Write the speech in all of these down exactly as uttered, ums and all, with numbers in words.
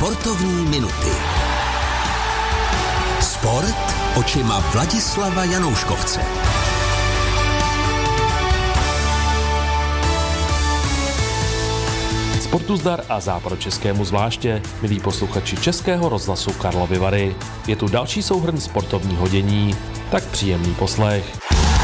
Sportovní minuty. Sport očima Vladislava Janouškovce. Sportu zdar a západočeskému zvláště, milí posluchači Českého rozhlasu Karlovy Vary. Je tu další souhrn sportovního dění, tak příjemný poslech.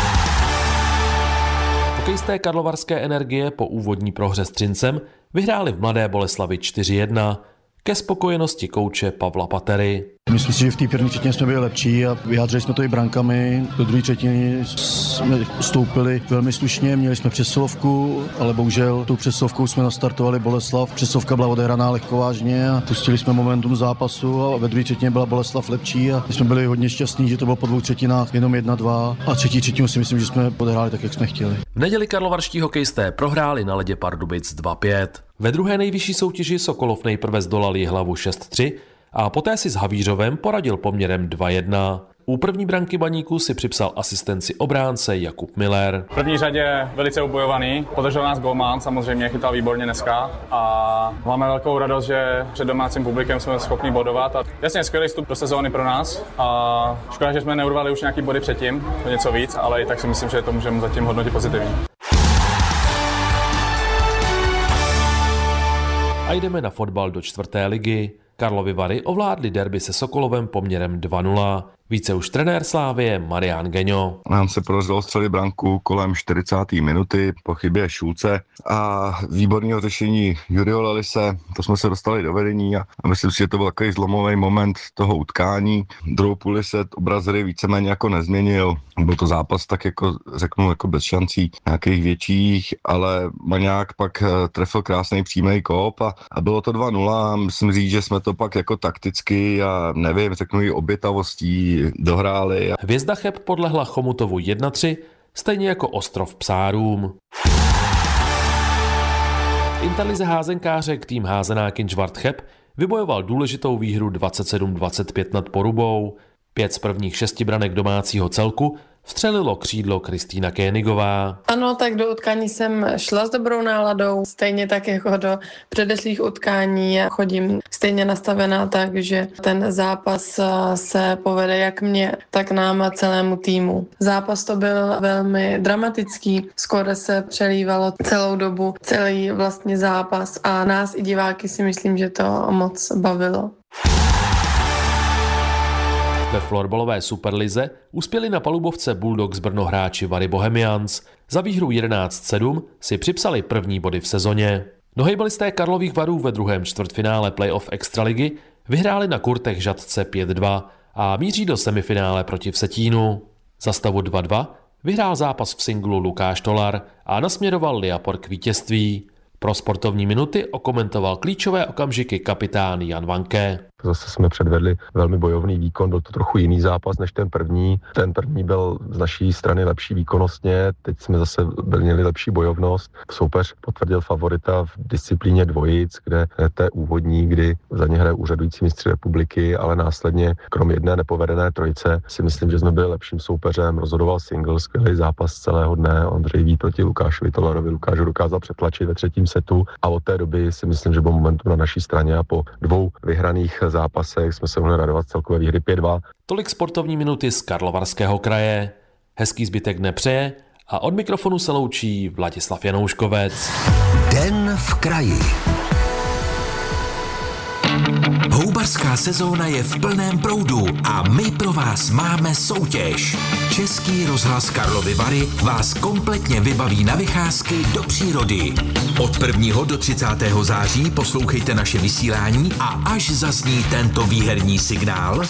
Hokejisté karlovarské Energie po úvodní prohře s Třincem vyhráli v Mladé Boleslavi čtyři jedna. Ke spokojenosti kouče Pavla Patery. Myslím si, že v té první třetině jsme byli lepší a vyjádřili jsme to i brankami. Do druhé třetiny jsme stoupili velmi slušně, měli jsme přesilovku, ale bohužel tou přesilovkou jsme nastartovali Boleslav. Přesilovka byla odehraná lehkovážně a pustili jsme momentum zápasu a ve druhé třetině byla Boleslav lepší a my jsme byli hodně šťastní, že to bylo po dvou třetinách jenom jedna dva a třetí třetinu si myslím, že jsme odehráli tak, jak jsme chtěli. V neděli karlovarští hokejisté prohráli na ledě Pardubic dva pět. Ve druhé nejvyšší soutěži Sokolov nejprve zdolal Jihlavu šest tři a poté si s Havířovem poradil poměrem dva jedna. U první branky Baníku si připsal asistenci obránce Jakub Miller. V první řadě velice ubojovaný, podržel nás golman, samozřejmě chytal výborně dneska a máme velkou radost, že před domácím publikem jsme schopni bodovat. A jasně skvělý vstup do sezóny pro nás a škoda, že jsme neurvali už nějaký body předtím, to něco víc, ale i tak si myslím, že to můžeme zatím hodnotit pozitivně. A jdeme na fotbal do čtvrté ligy. Karlovy Vary ovládli derby se Sokolovem poměrem dva nula. Více už trenér Slávie Marián Geňo. Nám se podařilo střelit branku kolem čtyřicáté minuty po chybě Šulce a výborného řešení Juriho Lelise. To jsme se dostali do vedení a myslím si, že to byl takový zlomový moment toho utkání. Druhou půli se obraz hry víceméně jako nezměnil. Byl to zápas tak jako řeknu jako bez šancí nějakých větších, ale Maňák pak trefil krásný přímý kop a, a bylo to dva nula. Myslím říct, že jsme to pak jako takticky a nevím, řeknu i obětavostí dohráli. Hvězda Cheb podlehla Chomutovu jedna tři, stejně jako Ostrov Psárům. V Interlize házenkářek tým házenákyn Žvart Cheb vybojoval důležitou výhru dvacet sedm dvacet pět nad Porubou. Pět z prvních šesti branek domácího celku vstřelilo křídlo Kristýna Kénigová. Ano, tak do utkání jsem šla s dobrou náladou, stejně tak jako do předešlých utkání. Chodím stejně nastavená tak, že ten zápas se povede jak mně, tak nám a celému týmu. Zápas to byl velmi dramatický, skoro se přelívalo celou dobu, celý vlastně zápas a nás i diváky si myslím, že to moc bavilo. Ve florbalové superlize uspěli na palubovce Bulldogs Brno hráči Vary Bohemians. Za výhru jedenáct sedm si připsali první body v sezóně. Nohejbalisté Karlových Varů ve druhém čtvrtfinále playoff extraligy vyhráli na kurtech Žatce pět dva a míří do semifinále proti Vsetínu. Za stavu dva dva vyhrál zápas v singlu Lukáš Tolar a nasměroval Liapor k vítězství. Pro sportovní minuty okomentoval klíčové okamžiky kapitán Jan Vanke. Zase jsme předvedli velmi bojovný výkon, byl to trochu jiný zápas než ten první. Ten první byl z naší strany lepší výkonnostně, teď jsme zase měli lepší bojovnost. Soupeř potvrdil favorita v disciplíně dvojic, kde té úvodní, kdy za ně hraje úřadující mistři republiky, ale následně krom jedné nepovedené trojice si myslím, že jsme byli lepším soupeřem. Rozhodoval single, skvělý zápas celého dne. Ondřej Vít proti Lukášovi Tolarovi. Lukáš dokázal přetlačit ve třetím setu a od té doby si myslím, že byl momentum na naší straně a po dvou vyhraných zápasech jsme se mohli radovat celkové výhry pět dva. Tolik sportovní minuty z Karlovarského kraje. Hezký zbytek dne přeje a od mikrofonu se loučí Vladislav Janouškovec. Den v kraji. Houbařská sezóna je v plném proudu a my pro vás máme soutěž. Český rozhlas Karlovy Vary vás kompletně vybaví na vycházky do přírody. Od prvního do třicátého září poslouchejte naše vysílání a až zazní tento výherní signál,